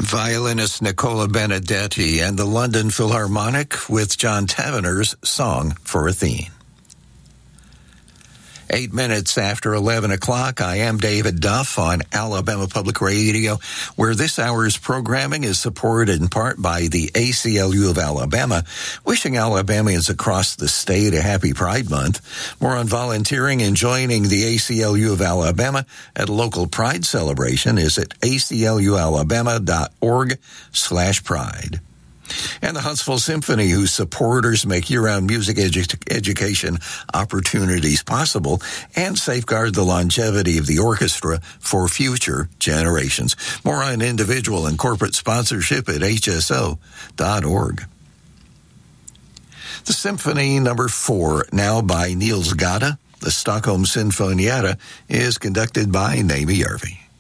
Violinist Nicola Benedetti and the London Philharmonic with John Tavener's Song for Athene. 8 minutes after 11 o'clock, I am David Duff on Alabama Public Radio, where this hour's programming is supported in part by the ACLU of Alabama, wishing Alabamians across the state a happy Pride Month. More on volunteering and joining the ACLU of Alabama at a local Pride celebration is at aclualabama.org/pride. And the Huntsville Symphony, whose supporters make year-round music education opportunities possible and safeguard the longevity of the orchestra for future generations. More on individual and corporate sponsorship at hso.org. The Symphony No. 4, now by Niels Gade, the Stockholm Sinfonietta, is conducted by Naomi Järvi.